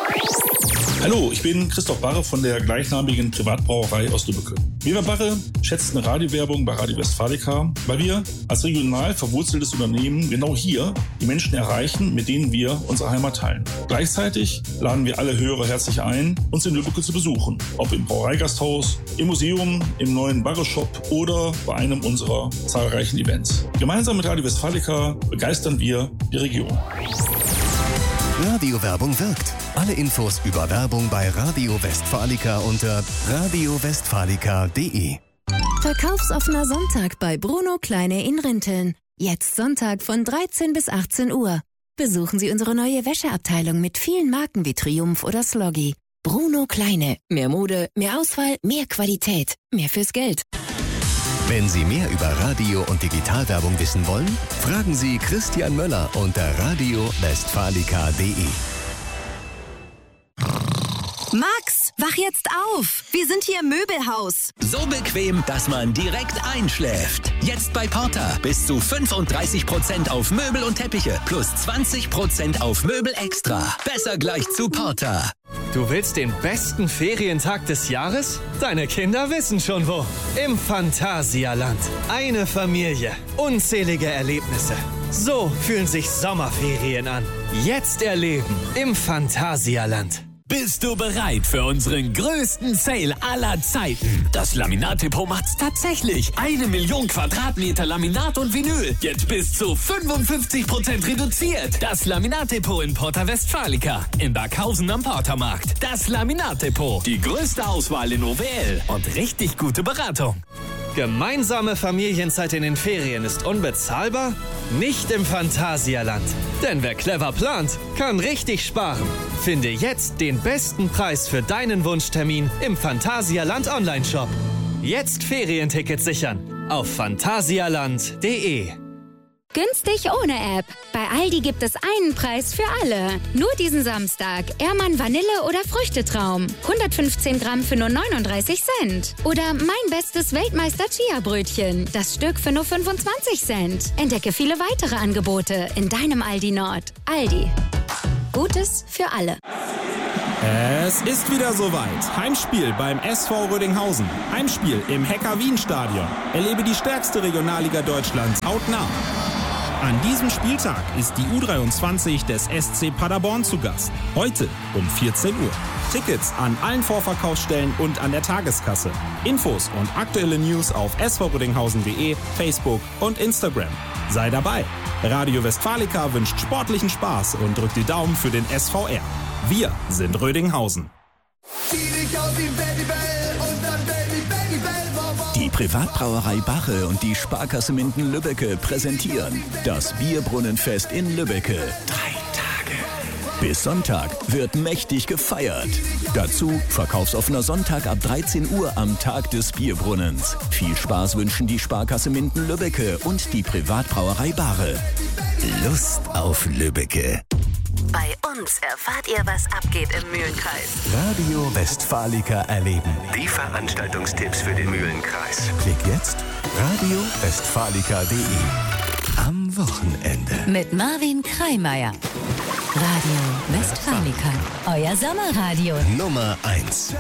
Hallo, ich bin Christoph Barre von der gleichnamigen Privatbrauerei aus Lübbecke. Weber Barre schätzt eine Radiowerbung bei Radio Westfalica, weil wir als regional verwurzeltes Unternehmen genau hier die Menschen erreichen, mit denen wir unsere Heimat teilen. Gleichzeitig laden wir alle Hörer herzlich ein, uns in Lübbecke zu besuchen. Ob im Brauereigasthaus, im Museum, im neuen Barre-Shop oder bei einem unserer zahlreichen Events. Gemeinsam mit Radio Westfalica begeistern wir die Region. Radiowerbung wirkt. Alle Infos über Werbung bei Radio Westfalica unter radiowestfalica.de. Verkaufsoffener Sonntag bei Bruno Kleine in Rinteln. Jetzt Sonntag von 13 bis 18 Uhr. Besuchen Sie unsere neue Wäscheabteilung mit vielen Marken wie Triumph oder Sloggy. Bruno Kleine. Mehr Mode, mehr Auswahl, mehr Qualität. Mehr fürs Geld. Wenn Sie mehr über Radio- und Digitalwerbung wissen wollen, fragen Sie Christian Möller unter radiowestfalica.de. Max, wach jetzt auf! Wir sind hier im Möbelhaus. So bequem, dass man direkt einschläft. Jetzt bei Porter bis zu 35% auf Möbel und Teppiche plus 20% auf Möbel extra. Besser gleich zu Porter. Du willst den besten Ferientag des Jahres? Deine Kinder wissen schon wo. Im Phantasialand. Eine Familie. Unzählige Erlebnisse. So fühlen sich Sommerferien an. Jetzt erleben im Phantasialand. Bist du bereit für unseren größten Sale aller Zeiten? Das Laminat-Depot macht's tatsächlich. 1 Million Quadratmeter Laminat und Vinyl. Jetzt bis zu 55% reduziert. Das Laminat-Depot in Porta Westfalica. In Berghausen am Portermarkt. Das Laminat-Depot. Die größte Auswahl in OWL. Und richtig gute Beratung. Gemeinsame Familienzeit in den Ferien ist unbezahlbar? Nicht im Phantasialand. Denn wer clever plant, kann richtig sparen. Finde jetzt den besten Preis für deinen Wunschtermin im Phantasialand Online-Shop. Jetzt Ferientickets sichern auf phantasialand.de. Günstig ohne App. Bei Aldi gibt es einen Preis für alle. Nur diesen Samstag. Ehrmann Vanille oder Früchtetraum. 115 Gramm für nur 39 Cent. Oder mein bestes Weltmeister Chia-Brötchen. Das Stück für nur 25 Cent. Entdecke viele weitere Angebote in deinem Aldi Nord. Aldi. Gutes für alle. Es ist wieder soweit. Heimspiel beim SV Rödinghausen. Heimspiel im Hecker-Wien-Stadion. Erlebe die stärkste Regionalliga Deutschlands hautnah. An diesem Spieltag ist die U23 des SC Paderborn zu Gast. Heute um 14 Uhr. Tickets an allen Vorverkaufsstellen und an der Tageskasse. Infos und aktuelle News auf svrödinghausen.de, Facebook und Instagram. Sei dabei. Radio Westfalica wünscht sportlichen Spaß und drückt die Daumen für den SVR. Wir sind Rödinghausen. Die Privatbrauerei Barre und die Sparkasse Minden-Lübbecke präsentieren das Bierbrunnenfest in Lübbecke. 3 Tage. Bis Sonntag wird mächtig gefeiert. Dazu verkaufsoffener Sonntag ab 13 Uhr am Tag des Bierbrunnens. Viel Spaß wünschen die Sparkasse Minden-Lübbecke und die Privatbrauerei Barre. Lust auf Lübbecke. Bei uns erfahrt ihr, was abgeht im Mühlenkreis. Radio Westfalica erleben. Die Veranstaltungstipps für den Mühlenkreis. Klick jetzt radiowestfalica.de. Am Wochenende. Mit Marvin Kreimeier. Radio Westfalica. Euer Sommerradio. Nummer 1.